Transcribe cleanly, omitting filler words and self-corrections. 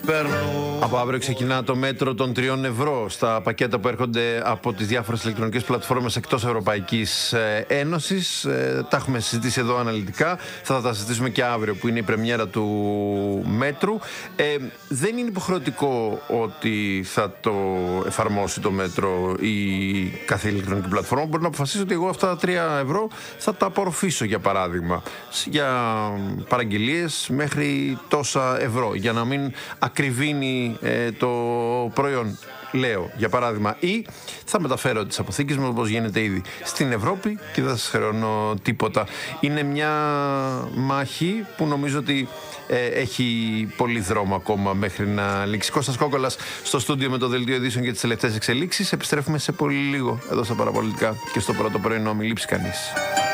Από αύριο ξεκινά το μέτρο των 3 ευρώ στα πακέτα που έρχονται από τις διάφορες ηλεκτρονικές πλατφόρμες εκτός Ευρωπαϊκής Ένωσης. Τα έχουμε συζητήσει εδώ αναλυτικά. Θα τα συζητήσουμε και αύριο που είναι η πρεμιέρα του μέτρου. Δεν είναι υποχρεωτικό ότι θα το εφαρμόσει το μέτρο η κάθε ηλεκτρονική πλατφόρμα. Μπορεί να αποφασίσει ότι εγώ αυτά τα 3 ευρώ θα τα απορροφήσω, για παράδειγμα, για παραγγελίες μέχρι τόσα ευρώ, για να μην ακριβίνει το προϊόν, λέω, για παράδειγμα, ή θα μεταφέρω τις αποθήκες μου όπως γίνεται ήδη στην Ευρώπη και δεν θα σας χρεώνω τίποτα. Είναι μια μάχη που νομίζω ότι έχει πολύ δρόμο ακόμα μέχρι να λήξει. Κώστας Κόκολας στο στούντιο με το δελτίο ειδήσεων για τις τελευταίες εξελίξεις. Επιστρέφουμε σε πολύ λίγο εδώ στα Παραπολιτικά και στο πρώτο πρωινό. Μην λείψει κανείς.